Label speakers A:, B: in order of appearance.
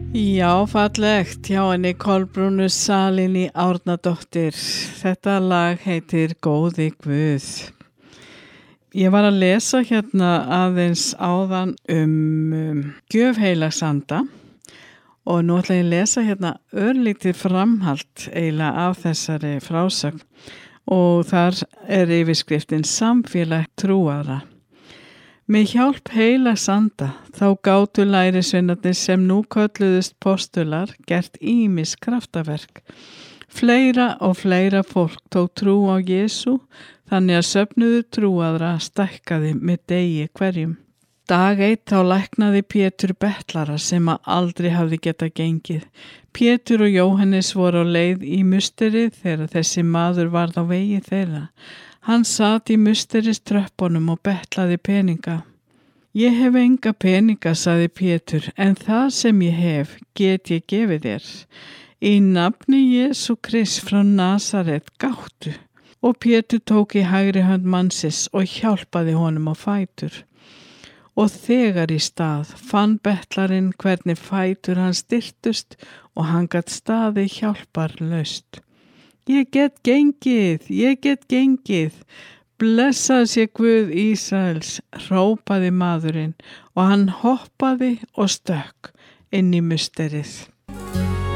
A: Já, fallegt hjá henni Kolbrúnu Salín Árnadóttir. Þetta lag heitir Góði Guð. Ég var að lesa hérna aðeins áðan gjöf heilagsanda og nú ætla ég að lesa hérna örlítið framhald eiginlega af þessari frásögn og þar er yfirskriftin Samfélag trúara. Með hjálp heilagsanda þá gátu lærisveinarnir sem nú kölluðust postular gert ýmis kraftaverk. Fleira og fleira fólk tók trú á Jesú þannig að söfnuður trúaðra stækkaði með degi hverjum. Dag eitt þá læknaði Pétur betlara sem aldrei hafði getað gengið. Pétur og Jóhannes voru á leið í musterið þegar þessi maður varð á vegi þeirra. Hann sat í musteriströppunum og betlaði peninga. Ég hef enga peninga, sagði Pétur, en það sem ég hef get ég gefið þér. Í nafni Jesú Krist frá Nasaret gáttu. Og Pétur tók í hægri hönd mannsins og hjálpaði honum á fætur. Og þegar í stað fann betlarinn hvernig fætur hans styrtust og hann gat staðið hjálparlaust. Ég get gengið, blessað sé Guð Ísraels, hrópaði maðurinn og hann hoppaði og stökk inn í musterið.